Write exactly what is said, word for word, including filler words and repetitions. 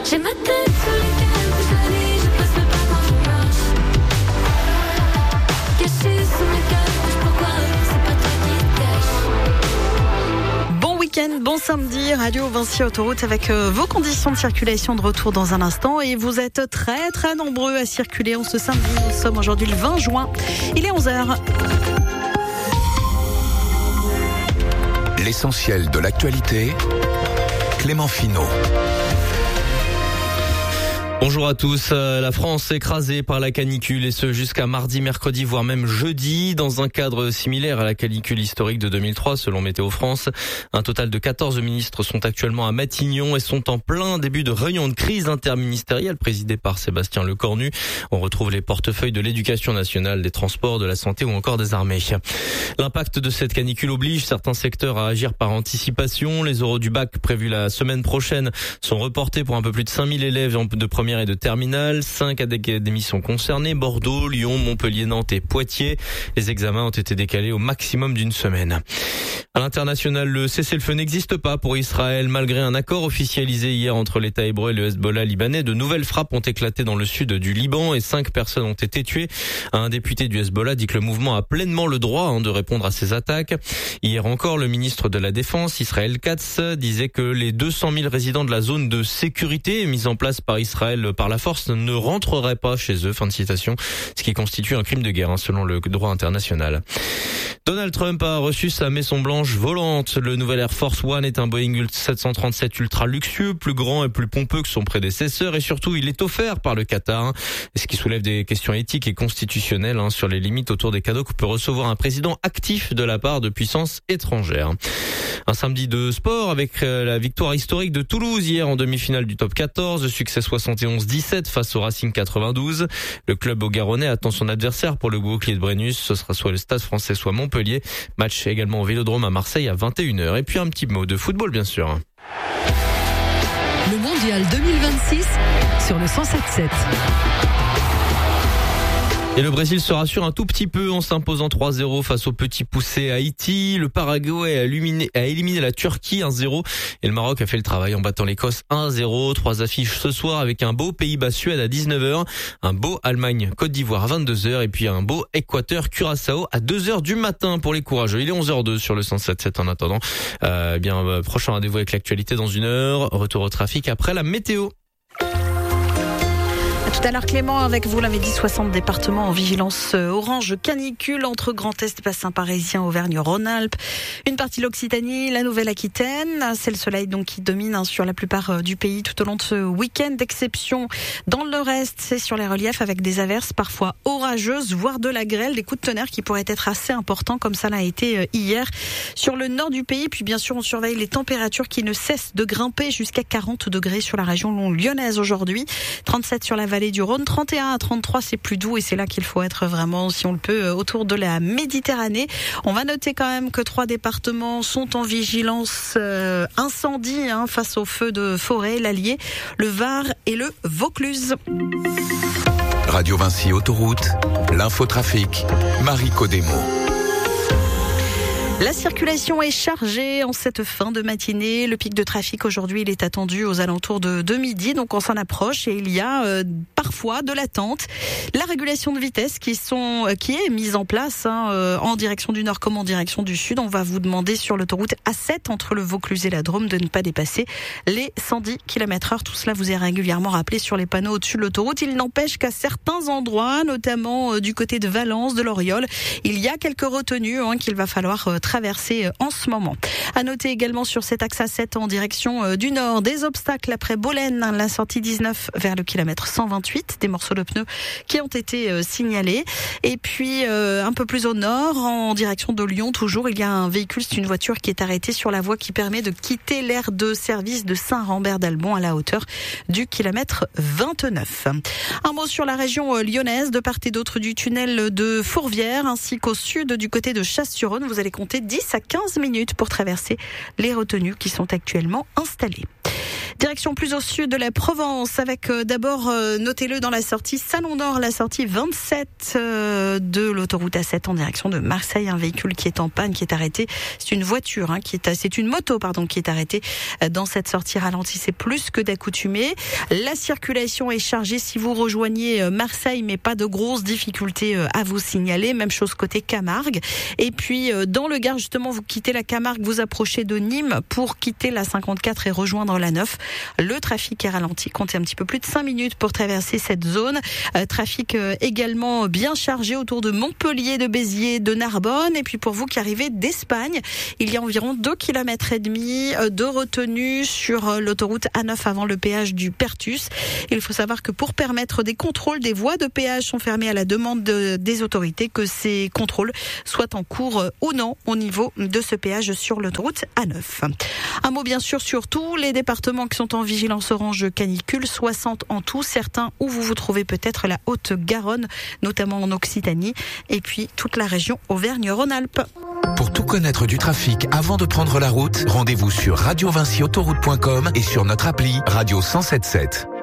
J'ai ma tête sur les câbles, j'allais, je passe le pas quand je marche. Caché sous mes câbles, pourquoi c'est pas toi qui te cache. Bon week-end, bon samedi, Radio Vinci Autoroute avec euh, vos conditions de circulation de retour dans un instant. Et vous êtes très très nombreux à circuler en ce samedi. Nous sommes aujourd'hui le vingt juin. Il est onze heures. L'essentiel de l'actualité, Clément Finot. Bonjour à tous. La France écrasée par la canicule et ce jusqu'à mardi, mercredi, voire même jeudi, dans un cadre similaire à la canicule historique de deux mille trois selon Météo France. Un total de quatorze ministres sont actuellement à Matignon et sont en plein début de réunion de crise interministérielle présidée par Sébastien Lecornu. On retrouve les portefeuilles de l'éducation nationale, des transports, de la santé ou encore des armées. L'impact de cette canicule oblige certains secteurs à agir par anticipation. Les oraux du bac prévus la semaine prochaine sont reportés pour un peu plus de cinq mille élèves de première et de terminale. Cinq académies sont concernées: Bordeaux, Lyon, Montpellier, Nantes et Poitiers. Les examens ont été décalés au maximum d'une semaine. À l'international, le cessez-le-feu n'existe pas pour Israël. Malgré un accord officialisé hier entre l'État hébreu et le Hezbollah libanais, de nouvelles frappes ont éclaté dans le sud du Liban et cinq personnes ont été tuées. Un député du Hezbollah dit que le mouvement a pleinement le droit hein, de répondre à ces attaques. Hier encore, le ministre de la Défense, Israël Katz, disait que les deux cent mille résidents de la zone de sécurité mise en place par Israël par la force ne rentreraient pas chez eux. Fin de citation. Ce qui constitue un crime de guerre hein, selon le droit international. Donald Trump a reçu sa Maison Blanche volante. Le nouvel Air Force One est un Boeing sept cent trente-sept ultra luxueux, plus grand et plus pompeux que son prédécesseur et surtout il est offert par le Qatar. Ce qui soulève des questions éthiques et constitutionnelles hein, sur les limites autour des cadeaux que peut recevoir un président actif de la part de puissances étrangères. Un samedi de sport avec la victoire historique de Toulouse hier en demi-finale du top quatorze, succès soixante et onze dix-sept face au Racing quatre-vingt-douze. Le club haut-garonnais attend son adversaire pour le bouclier de Brennus. Ce sera soit le Stade Français, soit Montpellier. Match également au Vélodrome à Marseille à vingt et une heures. Et puis un petit mot de football bien sûr. Le Mondial deux mille vingt-six sur le cent sept sept. Et le Brésil se rassure un tout petit peu en s'imposant trois zéro face au petit poussé Haïti. Le Paraguay a éliminé, a éliminé la Turquie un zéro et le Maroc a fait le travail en battant l'Écosse un zéro. Trois affiches ce soir avec un beau Pays-Bas-Suède à dix-neuf heures, un beau Allemagne-Côte d'Ivoire à vingt-deux heures et puis un beau Équateur-Curaçao à deux heures du matin pour les courageux. Il est onze heures deux sur le cent sept sept en attendant. Euh, bien, euh, prochain rendez-vous avec l'actualité dans une heure. Retour au trafic après la météo. Tout à l'heure Clément, avec vous l'avez dit, soixante départements en vigilance orange canicule entre Grand Est, bassin parisien, Auvergne-Rhône-Alpes, une partie de l'Occitanie, la Nouvelle-Aquitaine. C'est le soleil donc qui domine hein, sur la plupart du pays tout au long de ce week-end. D'exception dans le reste, c'est sur les reliefs avec des averses parfois orageuses, voire de la grêle, des coups de tonnerre qui pourraient être assez importants comme ça l'a été hier sur le nord du pays. Puis bien sûr on surveille les températures qui ne cessent de grimper jusqu'à quarante degrés sur la région lyonnaise aujourd'hui, trente-sept sur la vallée du Rhône, trente et un à trente-trois, c'est plus doux et c'est là qu'il faut être vraiment, si on le peut, autour de la Méditerranée. On va noter quand même que trois départements sont en vigilance euh, incendie hein, face aux feux de forêt, l'Allier, le Var et le Vaucluse. Radio Vinci Autoroute, l'infotrafic, Marie Codemo. La circulation est chargée en cette fin de matinée. Le pic de trafic aujourd'hui, il est attendu aux alentours de, de midi. Donc on s'en approche et il y a euh, parfois de l'attente. La régulation de vitesse qui, sont, euh, qui est mise en place hein, euh, en direction du nord comme en direction du sud. On va vous demander sur l'autoroute A sept entre le Vaucluse et la Drôme de ne pas dépasser les cent dix kilomètres heure. Tout cela vous est régulièrement rappelé sur les panneaux au-dessus de l'autoroute. Il n'empêche qu'à certains endroits, notamment euh, du côté de Valence, de l'Oriol, il y a quelques retenues hein, qu'il va falloir euh, traversée en ce moment. À noter également sur cet axe A sept en direction du nord, des obstacles après Bolène, la sortie dix-neuf vers le kilomètre cent vingt-huit, des morceaux de pneus qui ont été signalés. Et puis un peu plus au nord, en direction de Lyon, toujours, il y a un véhicule, c'est une voiture qui est arrêtée sur la voie qui permet de quitter l'aire de service de Saint-Rambert-d'Albon à la hauteur du kilomètre vingt-neuf. Un mot sur la région lyonnaise, de part et d'autre du tunnel de Fourvière, ainsi qu'au sud du côté de Chasse-sur-Rhône. Vous allez compter dix à quinze minutes pour traverser les retenues qui sont actuellement installées. Direction plus au sud de la Provence avec euh, d'abord, euh, notez-le dans la sortie Salon d'Or, la sortie vingt-sept euh, de l'autoroute A sept en direction de Marseille. Un véhicule qui est en panne, qui est arrêté. C'est une voiture, hein, qui est, c'est une moto, pardon, qui est arrêtée dans cette sortie ralentie. C'est plus que d'accoutumé. La circulation est chargée si vous rejoignez Marseille, mais pas de grosses difficultés à vous signaler. Même chose côté Camargue. Et puis, dans le Gard, justement, vous quittez la Camargue, vous approchez de Nîmes pour quitter la cinquante-quatre et rejoindre la neuf. Le trafic est ralenti. Comptez un petit peu plus de cinq minutes pour traverser cette zone. Euh, trafic euh, également bien chargé autour de Montpellier, de Béziers, de Narbonne. Et puis pour vous qui arrivez d'Espagne, il y a environ deux kilomètres et demi de retenue sur euh, l'autoroute A neuf avant le péage du Pertus. Il faut savoir que pour permettre des contrôles, des voies de péage sont fermées à la demande de, des autorités, que ces contrôles soient en cours euh, ou non au niveau de ce péage sur l'autoroute A neuf. Un mot bien sûr sur tous les départements qui sont en vigilance orange canicule, soixante en tout, certains où vous vous trouvez peut-être la Haute-Garonne, notamment en Occitanie, et puis toute la région Auvergne-Rhône-Alpes. Pour tout connaître du trafic avant de prendre la route, rendez-vous sur radio vinci autoroute point com et sur notre appli Radio cent sept sept.